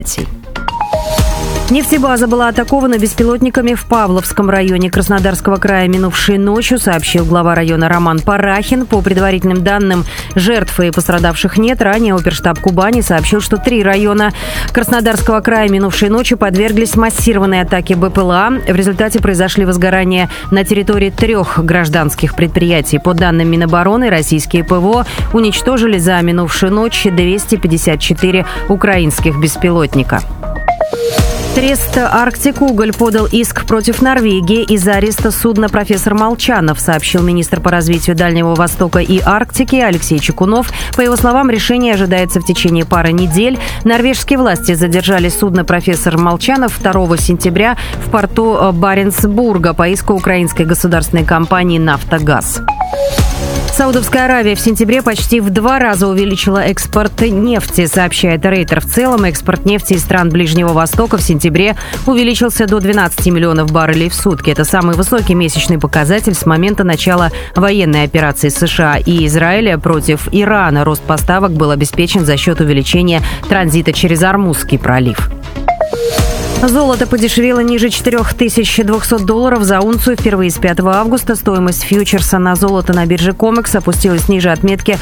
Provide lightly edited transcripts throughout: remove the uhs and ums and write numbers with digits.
Нефтебаза была атакована беспилотниками в Павловском районе Краснодарского края минувшей ночью, сообщил глава района Роман Парахин. По предварительным данным, жертв и пострадавших нет. Ранее оперштаб Кубани сообщил, что 3 района Краснодарского края минувшей ночью подверглись массированной атаке БПЛА. В результате произошли возгорания на территории 3 гражданских предприятий. По данным Минобороны, российские ПВО уничтожили за минувшую ночь 254 украинских беспилотника. Трест «Арктик Уголь» подал иск против Норвегии из-за ареста судна «Профессор Молчанов», сообщил министр по развитию Дальнего Востока и Арктики Алексей Чекунов. По его словам, решение ожидается в течение пары недель. Норвежские власти задержали судно «Профессор Молчанов» 2 сентября в порту Баренцбурга по иску украинской государственной компании «Нафтогаз». Саудовская Аравия в сентябре почти в 2 раза увеличила экспорт нефти, сообщает Рейтер. В целом, экспорт нефти из стран Ближнего Востока в сентябре увеличился до 12 миллионов баррелей в сутки. Это самый высокий месячный показатель с момента начала военной операции США и Израиля против Ирана. Рост поставок был обеспечен за счет увеличения транзита через Ормузский пролив. Золото подешевело ниже $4200 за унцию впервые с 5 августа. Стоимость фьючерса на золото на бирже COMEX опустилась ниже отметки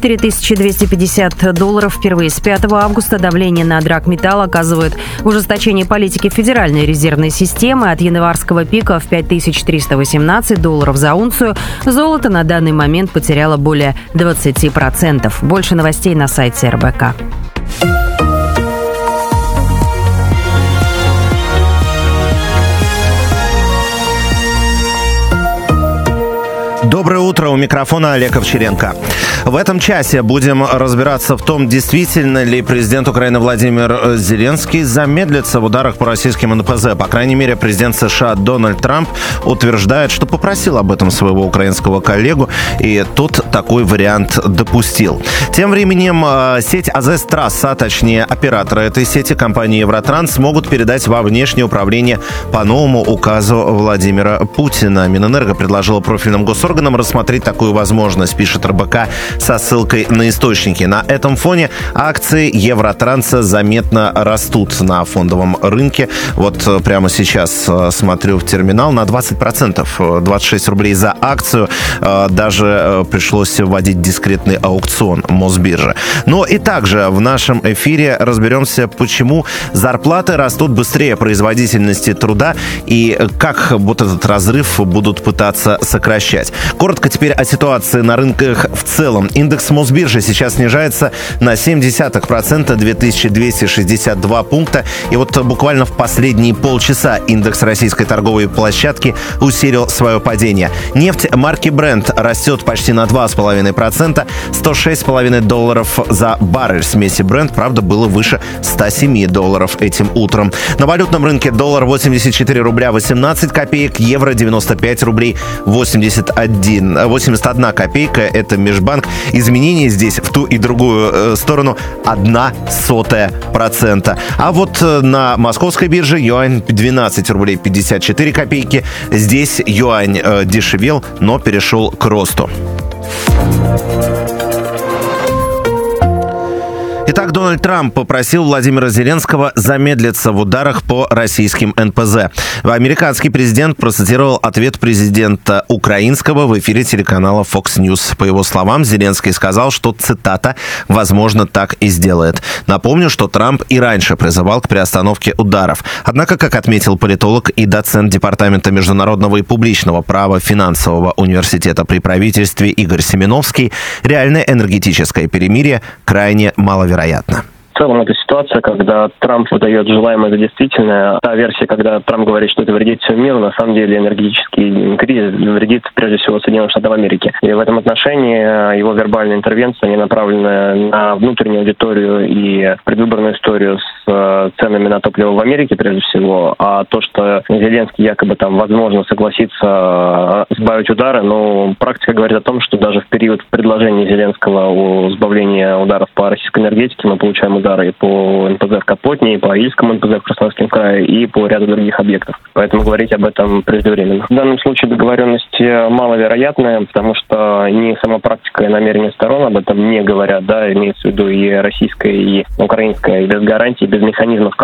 $4250 впервые с 5 августа. Давление на драгметалл оказывает ужесточение политики Федеральной резервной системы. От январского пика в $5318 за унцию золото на данный момент потеряло более 20%. Больше новостей на сайте РБК. Доброе утро, у микрофона Олег Овчаренко. В этом часе будем разбираться в том, действительно ли президент Украины Владимир Зеленский замедлится в ударах по российским НПЗ. По крайней мере, президент США Дональд Трамп утверждает, что попросил об этом своего украинского коллегу, и тот такой вариант допустил. Тем временем сеть АЗС-трасс, а точнее операторы этой сети, компании Евротранс, смогут передать во внешнее управление по новому указу Владимира Путина. Минэнерго предложила профильным госорганам рассмотреть такую возможность, пишет РБК со ссылкой на источники. На этом фоне акции Евротранса заметно растут на фондовом рынке. Вот прямо сейчас смотрю в терминал на 20%, 26 рублей за акцию. Даже пришлось вводить дискретный аукцион Мосбиржи. Но и также в нашем эфире разберемся, почему зарплаты растут быстрее производительности труда и как вот этот разрыв будут пытаться сокращать. Коротко теперь о ситуации на рынках в целом. Индекс Мосбиржи сейчас снижается на 0,7%, 2262 пункта. И вот буквально в последние полчаса индекс российской торговой площадки усилил свое падение. Нефть марки Brent растет почти на 2,5%, $106,5 за баррель смеси Brent, правда, было выше $107 этим утром. На валютном рынке доллар 84 рубля 18 копеек, евро 95 рублей 81 копейка, это межбанк. Изменения здесь в ту и другую сторону 0,01%. А вот на московской бирже юань 12 рублей 54 копейки. Здесь юань дешевел, но перешел к росту. Итак, Дональд Трамп попросил Владимира Зеленского замедлиться в ударах по российским НПЗ. Американский президент процитировал ответ президента украинского в эфире телеканала Fox News. По его словам, Зеленский сказал, что, цитата, «возможно, так и сделает». Напомню, что Трамп и раньше призывал к приостановке ударов. Однако, как отметил политолог и доцент Департамента международного и публичного права финансового университета при правительстве Игорь Семеновский, реальное энергетическое перемирие крайне маловероятно. В целом, это ситуация, когда Трамп выдает желаемое за действительное. Та версия, когда Трамп говорит, что это вредит всему миру, на самом деле энергетический кризис вредит прежде всего Соединенным Штатам Америки. И в этом отношении его вербальные интервенции, они направлены на внутреннюю аудиторию и предвыборную историю с ценами на топливо в Америке прежде всего. А то, что Зеленский якобы там возможно согласится сбавить удары, но практика говорит о том, что даже в период предложения Зеленского о сбавлении ударов по российской энергетике мы получаем удары и по НПЗ в Капотне, и по Ильскому НПЗ в Краснодарском крае, и по ряду других объектов. Поэтому говорить об этом преждевременно. В данном случае договоренность маловероятная, потому что ни сама практика и намерения сторон об этом не говорят, да, имеется в виду и российская, и украинская, и без гарантий, без механизмов